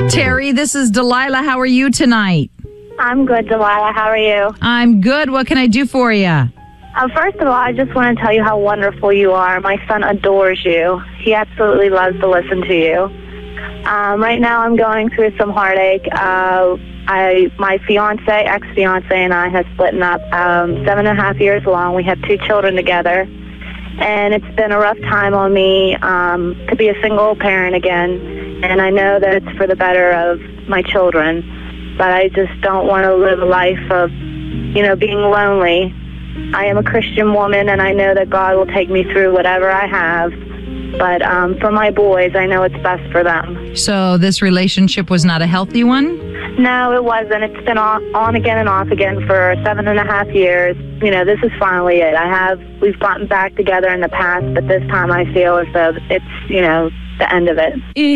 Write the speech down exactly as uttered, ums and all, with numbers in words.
Terry, this is Delilah. How are you tonight? I'm good, Delilah. How are you? I'm good. What can I do for you? Uh, first of all, I just want to tell you how wonderful you are. My son adores you. He absolutely loves to listen to you. Um, right now, I'm going through some heartache. Uh, I, my fiance, ex-fiance, and I have split up um, seven and a half years long. We have two children together, and it's been a rough time on me um, to be a single parent again. And I know that it's for the better of my children, but I just don't want to live a life of, you know, being lonely. I am a Christian woman, and I know that God will take me through whatever I have. But um, for my boys, I know it's best for them. So this relationship was not a healthy one? No, it wasn't. It's been on, on again and off again for seven and a half years. You know, this is finally it. I have, we've gotten back together in the past, but this time I feel as though it's, you know, the end of it.